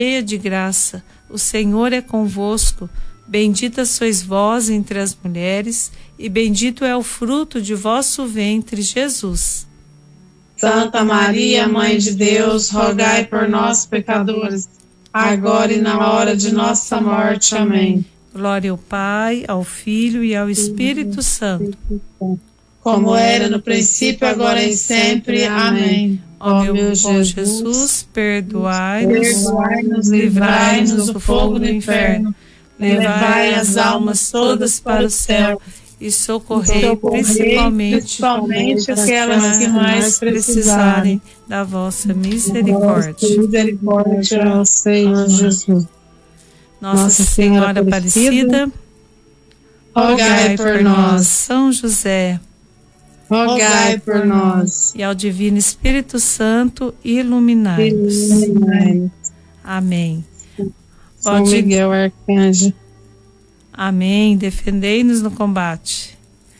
cheia de graça, o Senhor é convosco. Bendita sois vós entre as mulheres, e bendito é o fruto de vosso ventre, Jesus. Santa Maria, Mãe de Deus, rogai por nós, pecadores, agora e na hora de nossa morte. Amém. Glória ao Pai, ao Filho e ao Espírito Santo. Como era no princípio, agora e sempre. Amém. Ó meu bom Jesus, perdoai-nos, livrai-nos do fogo do inferno, levai as almas todas para o céu e socorrei principalmente aquelas que mais precisarem da vossa misericórdia. Misericórdia, Senhor Jesus. Nossa Senhora Aparecida, rogai por nós. São José, rogai por nós. E ao Divino Espírito Santo, iluminai-nos. Amém. São Miguel Arcanjo. Amém. Defendei-nos no combate.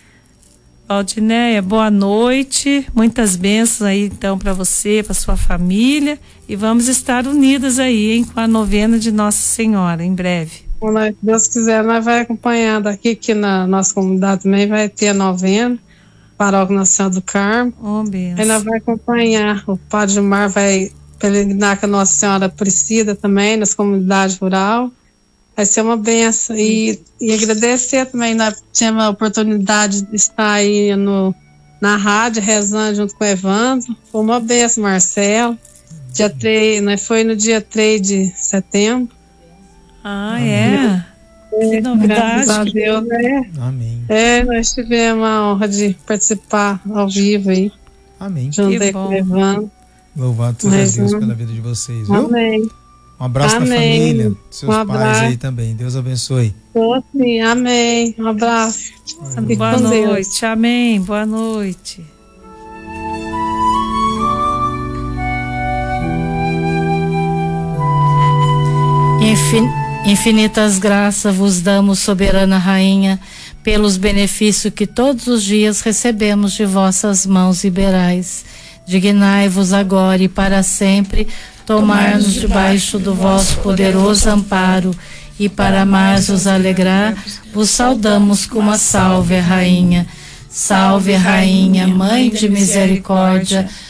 Valdinéia, boa noite. Muitas bênçãos aí então para você, para sua família. E vamos estar unidas aí, hein, com a novena de Nossa Senhora, em breve. Se Deus quiser, nós vamos acompanhar daqui, que na nossa comunidade também vai ter a novena. Paróquia Nossa Senhora do Carmo. Aí nós vamos acompanhar. O Padre Gilmar vai peregrinar com a Nossa Senhora Aparecida também, nas comunidades rurais. Vai ser uma benção. E agradecer também, nós tivemos a oportunidade de estar aí na rádio, rezando junto com o Evandro. Foi uma benção, Marcelo. Dia 3, nós foi no dia 3 de setembro. Ah, é? Que novidade. Graças a Deus, né? Amém. Nós tivemos a honra de participar ao vivo aí. Amém. Junto com o Evandro. Louvado seja Deus pela vida de vocês, viu? Amém. Um abraço na família, seus pais aí também. Deus abençoe. Sim, amém. Um abraço. Boa noite. Amém. Boa noite. Infinitas graças vos damos, soberana Rainha, pelos benefícios que todos os dias recebemos de vossas mãos liberais. Dignai-vos agora e para sempre tomar-nos debaixo do vosso poderoso amparo, e para mais vos alegrar, vos saudamos com uma salve, Rainha. Salve, Rainha, Mãe de misericórdia,